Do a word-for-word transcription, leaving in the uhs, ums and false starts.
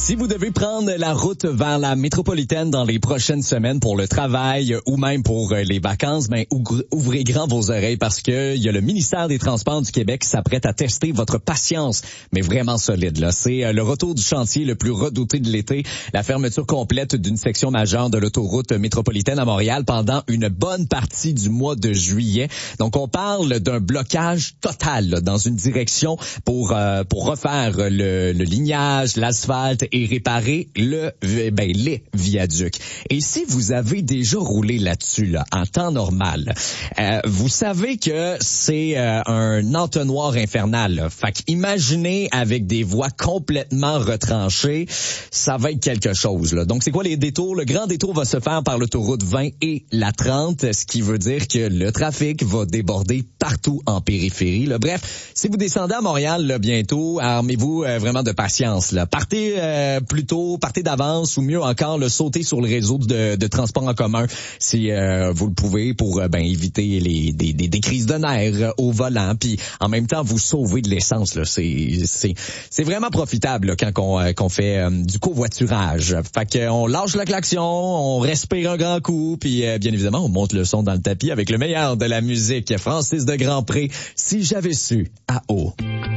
Si vous devez prendre la route vers la métropolitaine dans les prochaines semaines pour le travail ou même pour les vacances, ben ouvrez grand vos oreilles parce que il y a le ministère des Transports du Québec qui s'apprête à tester votre patience, mais vraiment solide là. C'est le retour du chantier le plus redouté de l'été, la fermeture complète d'une section majeure de l'autoroute métropolitaine à Montréal pendant une bonne partie du mois de juillet. Donc on parle d'un blocage total là, dans une direction pour euh, pour refaire le, le lignage, l'asphalte et réparer le ben les viaducs. Et si vous avez déjà roulé là-dessus là en temps normal, euh, vous savez que c'est euh, un entonnoir infernal. Là. Fait qu'imaginez avec des voies complètement retranchées, ça va être quelque chose là. Donc c'est quoi les détours? Le grand détour va se faire par l'autoroute vingt et la trente, ce qui veut dire que le trafic va déborder partout en périphérie. Là. Bref, si vous descendez à Montréal là, bientôt, armez-vous euh, vraiment de patience. Là. Partez euh, plus tôt, partez d'avance ou mieux encore, le sauter sur le réseau de, de transport en commun si euh, vous le pouvez pour euh, ben éviter les des, des, des crises de nerfs au volant, puis en même temps vous sauver de l'essence. Là, c'est c'est c'est vraiment profitable là, quand on euh, qu'on fait euh, du covoiturage. Fait que on lâche le klaxon, on respire un grand coup, puis euh, bien évidemment on monte le son dans le tapis avec le meilleur de la musique, Francis de Grandpré. Si j'avais su à eau.